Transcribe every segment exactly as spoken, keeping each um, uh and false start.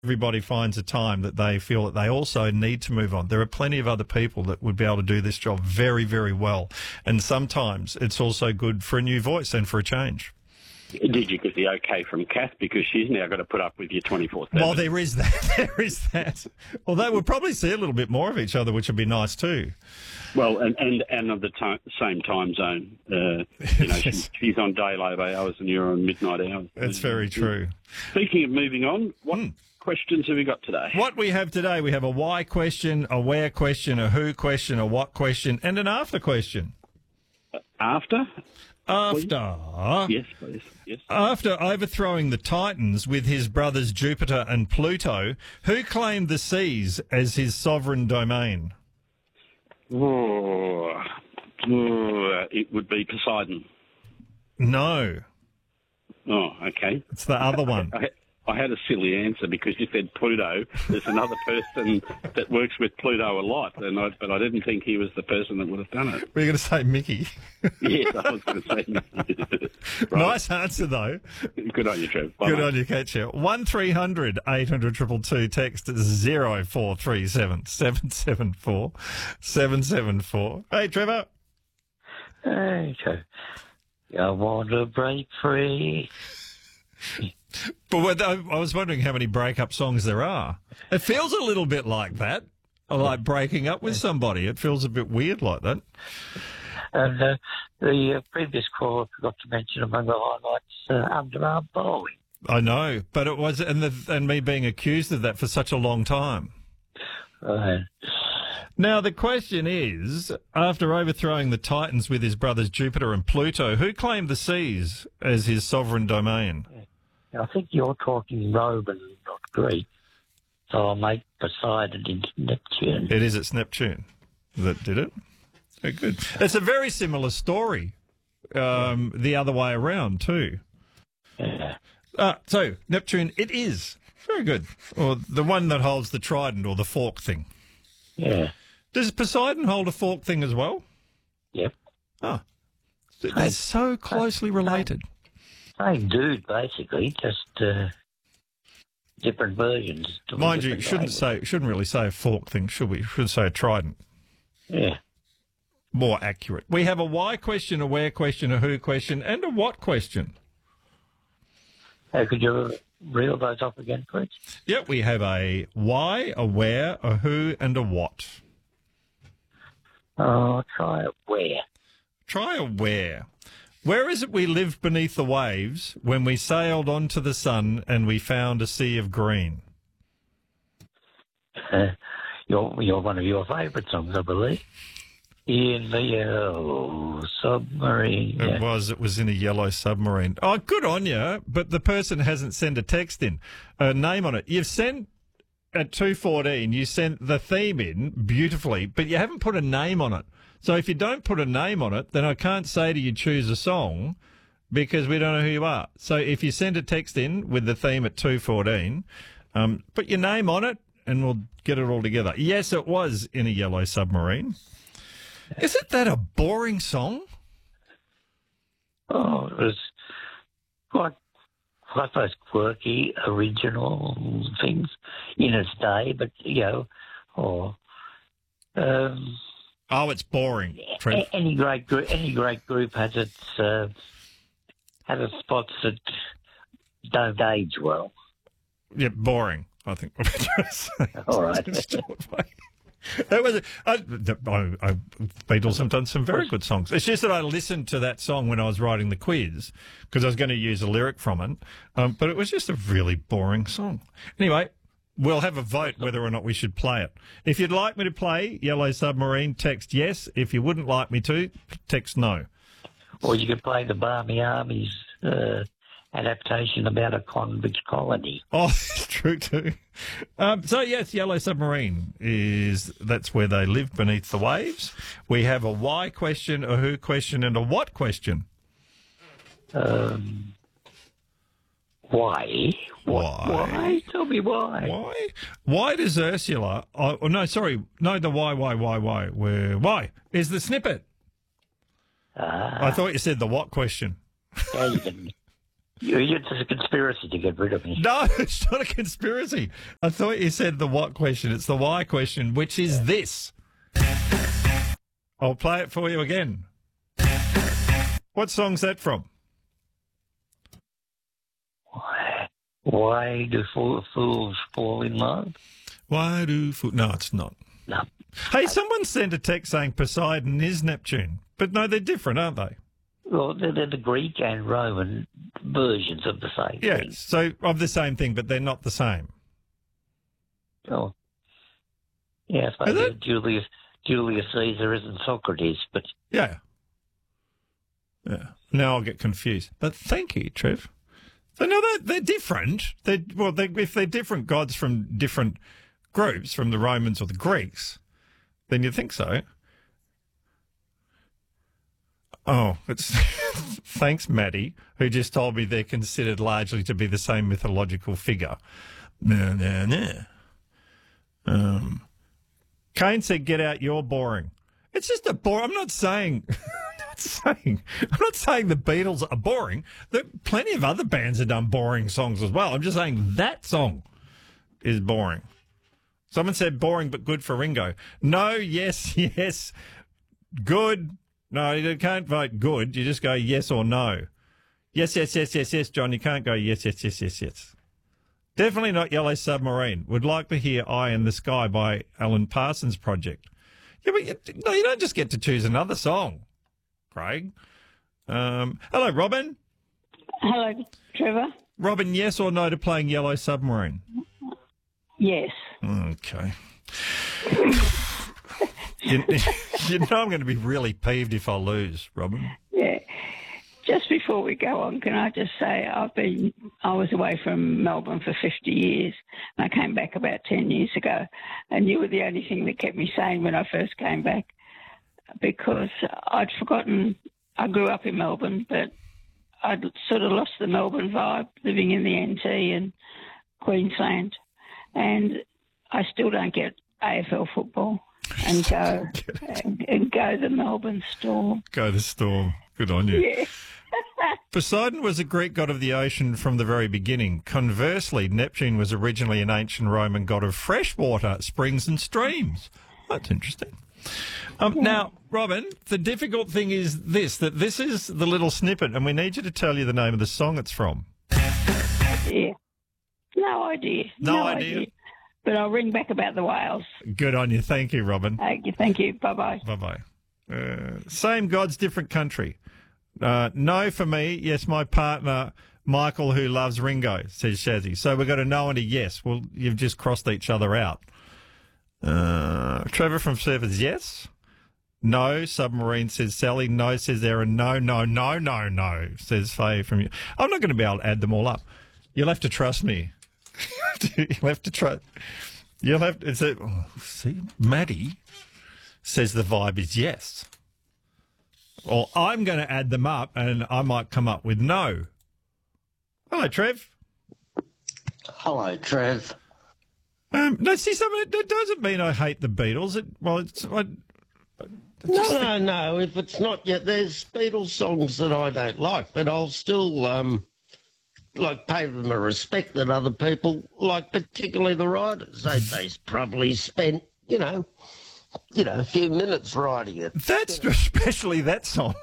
everybody finds a time that they feel that they also need to move on. There are plenty of other people that would be able to do this job very, very well. And sometimes it's also good for a new voice and for a change. Did you get the okay from Kath? Because she's now got to put up with you twenty-four seven. Well, there is that. There is that. Although we'll probably see a little bit more of each other, which would be nice too. Well, and and, and of the time, same time zone. Uh, you know, she, she's on daylight hours and you're on midnight hours. That's very true. Speaking of moving on, what Hmm. questions have we got today? What we have today, we have a why question, a where question, a who question, a what question, and an after question. After? After, Yes, please. Yes. after overthrowing the Titans with his brothers Jupiter and Pluto, who claimed the seas as his sovereign domain? Oh, oh, it would be Poseidon. No, Oh, okay. it's the other one. I, I had a silly answer because you said Pluto. There's another person that works with Pluto a lot, and I, but I didn't think he was the person that would have done it. We're going to say Mickey. Yes, I was going to say. Right. Nice answer, though. Good on you, Trev. Bye, Good mate. on you, Catcher. one three hundred eight hundred two two two, text zero four three seven seven seven four seven seven four. Hey, Trevor. Hey, so you want to break free? But what- I I was wondering how many breakup songs there are. It feels a little bit like that, like breaking up with somebody. It feels a bit weird like that. And uh, the uh, previous caller forgot to mention among the highlights uh, underarm bowling. I know, but it was, and the, and me being accused of that for such a long time. Uh, Now, the question is, after overthrowing the Titans with his brothers Jupiter and Pluto, who claimed the seas as his sovereign domain? I think you're talking Roman, not Greek. So I'll make Poseidon into Neptune. It is, it's Neptune that did it. Very good. It's a very similar story, um, the other way around too. Yeah. Uh, so, Neptune, it is. Very good. Or the one that holds the trident or the fork thing. Yeah. Does Poseidon hold a fork thing as well? Yep. Oh. They're so closely related. Same dude, basically, just uh, different versions. to Mind you, different shouldn't language. say shouldn't really say a fork thing, should we? Should say a trident. Yeah. More accurate. We have a why question, a where question, a who question, and a what question. Uh, could you reel those off again, please? Yep, we have a why, a where, a who, and a what. Oh, try it where? Try a where. Where is it we lived beneath the waves when we sailed onto the sun and we found a sea of green? Uh, you're, you're one of your favourite songs, I believe. In the yellow submarine. It Yeah. was. It was in a yellow submarine. Oh, good on you. But the person hasn't sent a text in, a name on it. You've sent at two fourteen. You sent the theme in beautifully, but you haven't put a name on it. So if you don't put a name on it, then I can't say to you choose a song because we don't know who you are. So if you send a text in with the theme at two fourteen, um, put your name on it and we'll get it all together. Yes, it was in a yellow submarine. Isn't that a boring song? Oh, it was quite, quite those quirky, original things in its day, but, you know, or... Um, Oh, it's boring, Trev. A- Any great group, any great group has its uh, has its spots that don't age well. Yeah, boring, I think. All right. That was I, I, I, Beatles have done some very good songs. It's just that I listened to that song when I was writing the quiz because I was going to use a lyric from it, um, but it was just a really boring song. Anyway, we'll have a vote whether or not we should play it. If you'd like me to play Yellow Submarine, text yes. If you wouldn't like me to, text no. Or you could play the Barmy Army's uh, adaptation about a convict colony. Oh, it's true too. Um, so yes, Yellow Submarine is that's where they live beneath the waves. We have a why question, a who question, and a what question. Um, why? What, Why? Why? Tell me why. Why? Why does Ursula? Oh, oh, no, sorry, no. The why, why, why, why? Where? Why is the snippet? Ah, I thought you said the what question. David. You- It's a conspiracy to get rid of me. No, it's not a conspiracy. I thought you said the what question. It's the why question, which is this. I'll play it for you again. What song's that from? Why, why do fool, fools fall in love? Why do fo- No, it's not. No. Hey, someone sent a text saying Poseidon is Neptune. But no, they're different, aren't they? Well, they're, they're the Greek and Roman versions of the same Yes. thing. So of the same thing, but they're not the same. Oh. Yeah, I Is suppose it? Julius, Julius Caesar isn't Socrates, but Yeah. Yeah. Now I'll get confused. But thank you, Trev. So no, they're, they're different. They're, well, they, if they're different gods from different groups, from the Romans or the Greeks, then you'd think so. Oh, it's thanks, Maddie, who just told me they're considered largely to be the same mythological figure. No, no, no. Um, Kane said, "Get out, you're boring." It's just a bore. I'm not saying. I'm not saying. I'm not saying the Beatles are boring. There, plenty of other bands have done boring songs as well. I'm just saying that song is boring. Someone said boring but good for Ringo. No, yes, yes, good. No, you can't vote good. You just go yes or no. Yes, yes, yes, yes, yes, John. You can't go yes, yes, yes, yes, yes. Definitely not Yellow Submarine. Would like to hear Eye in the Sky by Alan Parsons Project. Yeah, but you, no, you don't just get to choose another song, Craig. Um, hello, Robin. Hello, Trevor. Robin, yes or no to playing Yellow Submarine? Yes. Okay. you, you know I'm going to be really peeved if I lose, Robin. Yeah. Just before we go on, can I just say I've been I was away from Melbourne for fifty years, and I came back about ten years ago, and you were the only thing that kept me sane when I first came back, because I'd forgotten I grew up in Melbourne, but I'd sort of lost the Melbourne vibe living in the N T and Queensland, and I still don't get A F L football and go and, and go the Melbourne Storm. Go the Storm. Good on you. Yeah. Poseidon was a Greek god of the ocean from the very beginning. Conversely, Neptune was originally an ancient Roman god of fresh water, springs and streams. That's interesting. Um, Yeah. Now, Robin, the difficult thing is this, that this is the little snippet, and we need you to tell you the name of the song it's from. Yeah. No idea. No idea. But I'll ring back about the whales. Good on you. Thank you, Robin. Thank you. Thank you. Bye-bye. Bye-bye. Uh, same gods, different country. Uh, no for me. Yes, my partner, Michael, who loves Ringo, says Shazzy. So we've got a no and a yes. Well, you've just crossed each other out. Uh, Trevor from Surfers, yes. No. Submarine, says Sally. No, says Aaron. No, no, no, no, no, says Faye from you. I'm not going to be able to add them all up. You'll have to trust me. You'll have to trust. You'll have to. It's a, oh, see, Maddie says the vibe is yes. Or I'm going to add them up and I might come up with no. Hello, Trev. Hello, Trev. Um, no, see, something that doesn't mean I hate the Beatles. It, well, it's. I, No, no, no. If it's not yet, there's Beatles songs that I don't like, but I'll still um, like pay them a respect that other people like, particularly the writers. They they probably spent, you know, you know, a few minutes writing it. That's especially that song.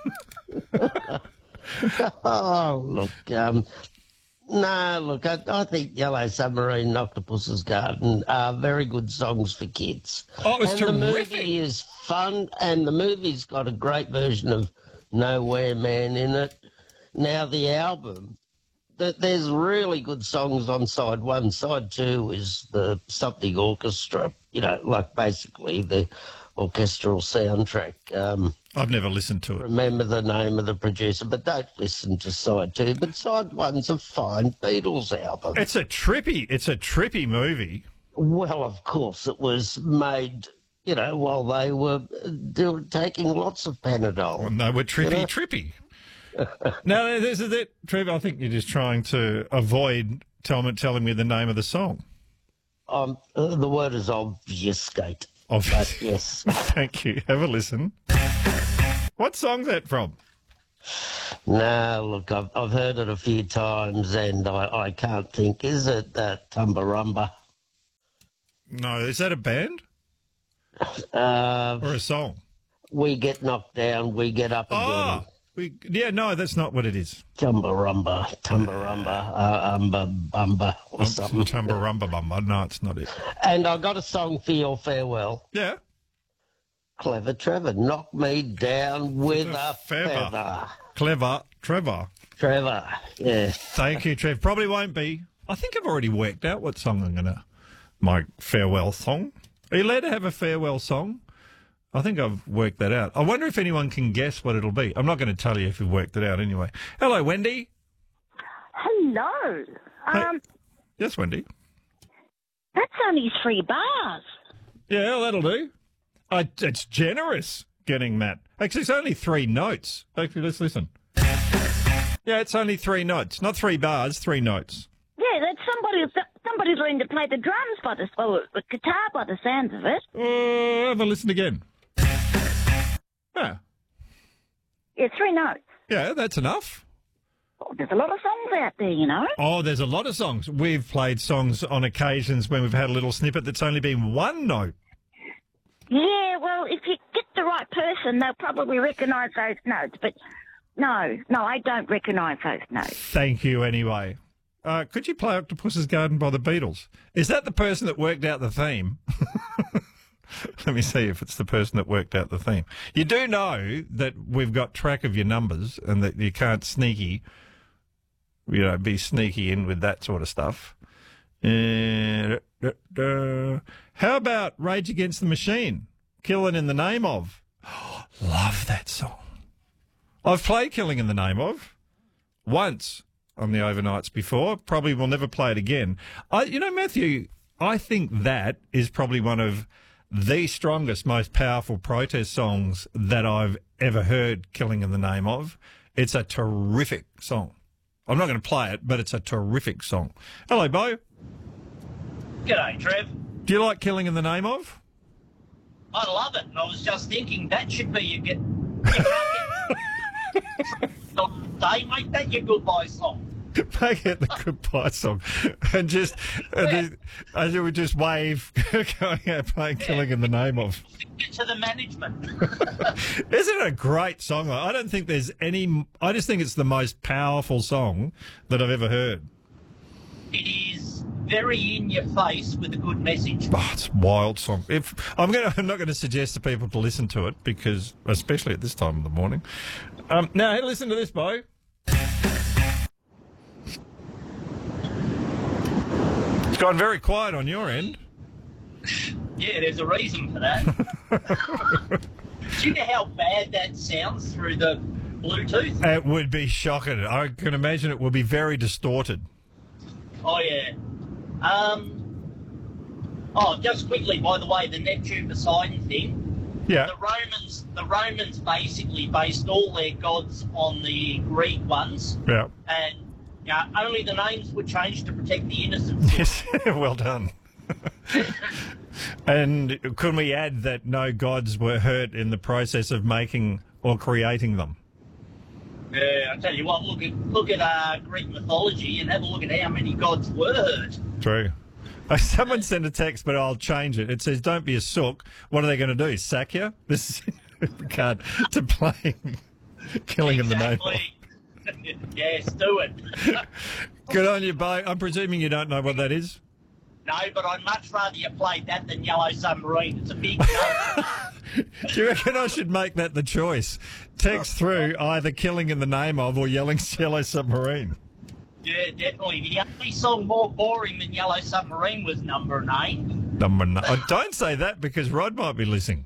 Oh, look, um, no, look, I, I think Yellow Submarine and Octopus's Garden are very good songs for kids. Oh, it was and terrific. the movie is fun, and the movie's got a great version of Nowhere Man in it. Now, the album, th- there's really good songs on side one. Side two is the Something Orchestra, you know, like basically the orchestral soundtrack. Um, I've never listened to it. remember the name of the producer, but don't listen to side two. But side one's a fine Beatles album. It's a trippy. It's a trippy movie. Well, of course, it was made, you know, while they were do, taking lots of Panadol. And they were trippy, You know? trippy. No, this is it, Trev. I think you're just trying to avoid tell me, telling me the name of the song. Um, uh, the word is obfuscate. Obvious. But yes, Thank you. Have a listen. What song's that from? No, look, I've, I've heard it a few times and I, I can't think. Is it uh, Tumbarumba? No, is that a band Uh, or a song? we get knocked down, we get up again. Oh, we, yeah, no, that's not what it is. Tumbarumba, Tumbarumba, uh, Umba Bumba or something. Tumbarumba Bumba. No, it's not it. And I got a song for your farewell. Yeah. Clever Trevor, knock me down with a feather. feather. Clever Trevor. Trevor, yeah. Thank you, Trev. Probably won't be. I think I've already worked out what song I'm going to... My farewell song. Are you allowed to have a farewell song? I think I've worked that out. I wonder if anyone can guess what it'll be. I'm not going to tell you if you've worked it out anyway. Hello, Wendy. Hello. Hey. Um, Yes, Wendy. that's only three bars. Yeah, well, that'll do. I, it's generous getting that. Actually, it's only three notes. Actually, let's listen. Yeah, it's only three notes. Not three bars, three notes. Yeah, that's somebody. Somebody's learned to play the drums by the or the guitar by the sounds of it. Uh, have a listen again. Yeah. Yeah, three notes. Yeah, that's enough. Oh, there's a lot of songs out there, you know. Oh, there's a lot of songs. We've played songs on occasions when we've had a little snippet that's only been one note. Yeah, well, if you get the right person, they'll probably recognise those notes. But no, no, I don't recognise those notes. Thank you anyway. Uh, could you play Octopus's Garden by the Beatles? Is that the person that worked out the theme? Let me see if it's the person that worked out the theme. You do know that we've got track of your numbers and that you can't sneaky, you know, be sneaky in with that sort of stuff. Uh, da, da. How about Rage Against the Machine? Killing in the Name of. Oh, love that song. I've played Killing in the Name of once on the overnights before. Probably will never play it again. I, you know, Matthew, I think that is probably one of the strongest, most powerful protest songs that I've ever heard, Killing in the Name of. It's a terrific song. I'm not going to play it, but it's a terrific song. Hello, Bo. G'day, Trev. Do you like Killing in the Name of? I love it. And I was just thinking that should be your get. Day, mate, that your goodbye song. Make it the goodbye song. And just, and then, as you would just wave, going out playing Killing in the Name of. Get to the management. Isn't it a great song? I don't think there's any, I just think it's the most powerful song that I've ever heard. It is very in your face with a good message. Oh, it's a wild song. If I'm going, I'm not going to suggest to people to listen to it because, especially at this time of the morning. Um, now, hey, listen to this, Bo. It's gone very quiet on your end. Yeah, there's a reason for that. Do you know how bad that sounds through the Bluetooth? It would be shocking. I can imagine it will be very distorted. Oh, yeah. Um. Oh, just quickly, by the way, the Neptune Poseidon thing. Yeah. The Romans, the Romans basically based all their gods on the Greek ones. Yeah. And you know, only the names were changed to protect the innocents. Yes. Well done. And could we add that no gods were hurt in the process of making or creating them? Yeah, I tell you what, look at look at uh, Greek mythology and have a look at how many gods were hurt. True. Uh, Someone sent a text, but I'll change it. It says, "Don't be a sook." What are they going to do? Sack you? This is in regard to playing Killing in the Name of. Exactly. Yes, do it. Good on you, Bo. I'm presuming you don't know what that is. No, but I'd much rather you played that than Yellow Submarine. It's a big no. Do you reckon I should make that the choice? Text through either Killing in the Name of or Yelling Yellow Submarine. Yeah, definitely. The only song more boring than Yellow Submarine was Number Nine. Number nine. Oh, don't say that because Rod might be listening.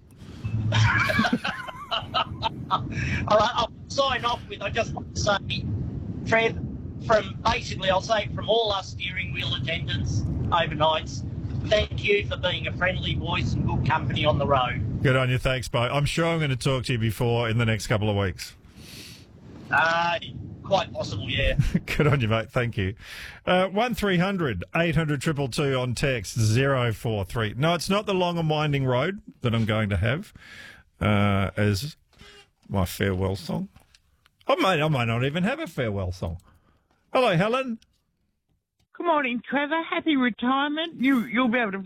All right, I'll sign off with, I just want to say, Trev, from basically, I'll say from all us steering wheel attendants overnights, thank you for being a friendly voice and good company on the road. Good on you. Thanks, Bo. I'm sure I'm going to talk to you before in the next couple of weeks. Uh, quite possible, yeah. Good on you, mate. Thank you. Uh, one three hundred eight hundred two two two on text zero four three. No, it's not the long and winding road that I'm going to have uh, as my farewell song. I might, I might not even have a farewell song. Hello, Helen. Good morning, Trevor. Happy retirement. You, you'll be able to